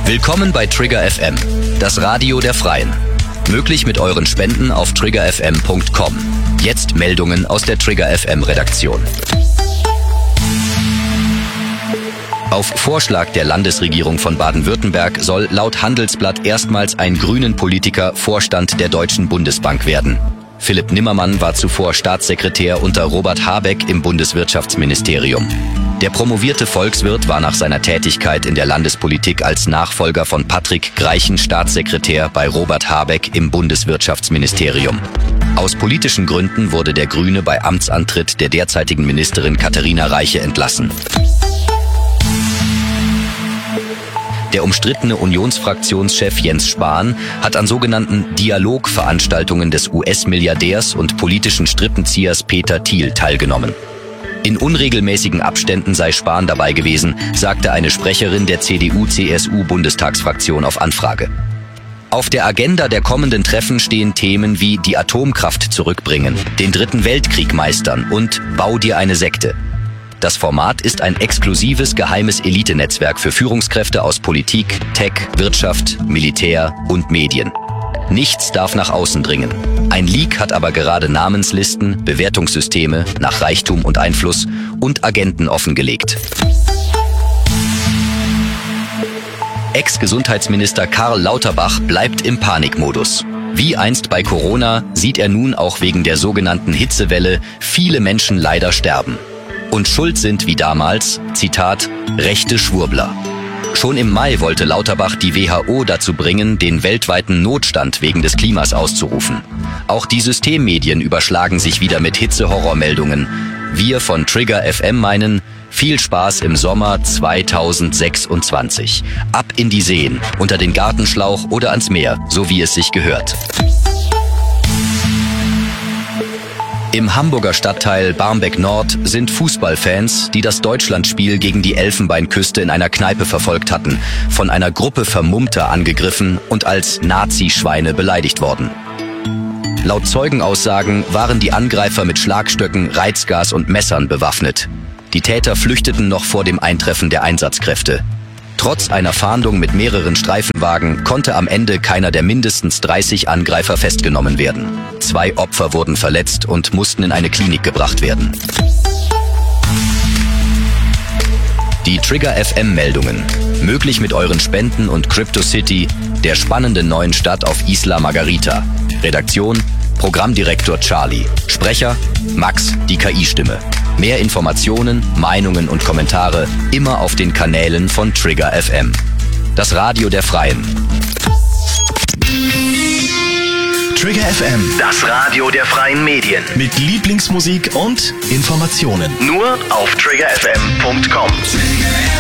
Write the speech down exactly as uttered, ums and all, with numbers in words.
Willkommen bei Trigger F M, das Radio der Freien. Möglich mit euren Spenden auf trigger f m punkt com. Jetzt Meldungen aus der Trigger F M Redaktion. Auf Vorschlag der Landesregierung von Baden-Württemberg soll laut Handelsblatt erstmals ein grünen Politiker Vorstand der Deutschen Bundesbank werden. Philipp Nimmermann war zuvor Staatssekretär unter Robert Habeck im Bundeswirtschaftsministerium. Der promovierte Volkswirt war nach seiner Tätigkeit in der Landespolitik als Nachfolger von Patrick Greichen Staatssekretär bei Robert Habeck im Bundeswirtschaftsministerium. Aus politischen Gründen wurde der Grüne bei Amtsantritt der derzeitigen Ministerin Katharina Reiche entlassen. Der umstrittene Unionsfraktionschef Jens Spahn hat an sogenannten Dialogveranstaltungen des U S-Milliardärs und politischen Strippenziehers Peter Thiel teilgenommen. In unregelmäßigen Abständen sei Spahn dabei gewesen, sagte eine Sprecherin der C D U C S U-Bundestagsfraktion auf Anfrage. Auf der Agenda der kommenden Treffen stehen Themen wie die Atomkraft zurückbringen, den Dritten Weltkrieg meistern und Bau dir eine Sekte. Das Format ist ein exklusives, geheimes Elitenetzwerk für Führungskräfte aus Politik, Tech, Wirtschaft, Militär und Medien. Nichts darf nach außen dringen. Ein Leak hat aber gerade Namenslisten, Bewertungssysteme nach Reichtum und Einfluss und Agenten offengelegt. Ex-Gesundheitsminister Karl Lauterbach bleibt im Panikmodus. Wie einst bei Corona sieht er nun auch wegen der sogenannten Hitzewelle viele Menschen leider sterben. Und schuld sind wie damals, Zitat, rechte Schwurbler. Schon im Mai wollte Lauterbach die W H O dazu bringen, den weltweiten Notstand wegen des Klimas auszurufen. Auch die Systemmedien überschlagen sich wieder mit Hitze-Horrormeldungen. Wir von Trigger F M meinen, viel Spaß im Sommer zweitausendsechsundzwanzig. Ab in die Seen, unter den Gartenschlauch oder ans Meer, so wie es sich gehört. Im Hamburger Stadtteil Barmbek-Nord sind Fußballfans, die das Deutschlandspiel gegen die Elfenbeinküste in einer Kneipe verfolgt hatten, von einer Gruppe Vermummter angegriffen und als Nazi-Schweine beleidigt worden. Laut Zeugenaussagen waren die Angreifer mit Schlagstöcken, Reizgas und Messern bewaffnet. Die Täter flüchteten noch vor dem Eintreffen der Einsatzkräfte. Trotz einer Fahndung mit mehreren Streifenwagen konnte am Ende keiner der mindestens dreißig Angreifer festgenommen werden. Zwei Opfer wurden verletzt und mussten in eine Klinik gebracht werden. Die Trigger F M-Meldungen. Möglich mit euren Spenden und CryptoCity, der spannenden neuen Stadt auf Isla Margarita. Redaktion: Programmdirektor Charlie. Sprecher: Max, die K I-Stimme. Mehr Informationen, Meinungen und Kommentare immer auf den Kanälen von Trigger F M. Das Radio der Freien. Trigger F M, das Radio der freien Medien. mit Lieblingsmusik und Informationen. Nur auf trigger f m punkt com.